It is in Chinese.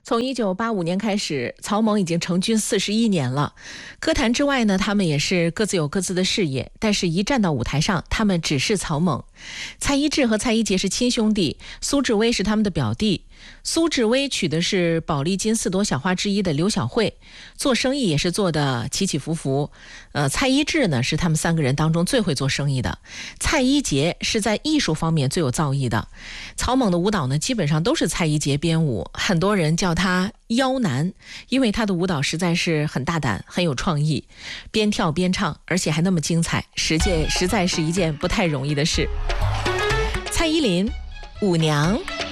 从1985年开始，曹猛已经成军41年了。歌坛之外呢，他们也是各自有各自的事业，但是一站到舞台上，他们只是曹猛。蔡一智和蔡一杰是亲兄弟，苏志威是他们的表弟。苏志威娶的是宝丽金4朵小花之一的刘晓慧，做生意也是做的起起伏伏。蔡一智呢是他们3个人当中最会做生意的，蔡一杰是在艺术方面最有造诣的。曹猛的舞蹈呢基本上都是蔡一杰编舞，很多人叫他妖男，因为他的舞蹈实在是很大胆，很有创意，边跳边唱，而且还那么精彩，实在是一件不太容易的事。蔡依林，舞娘。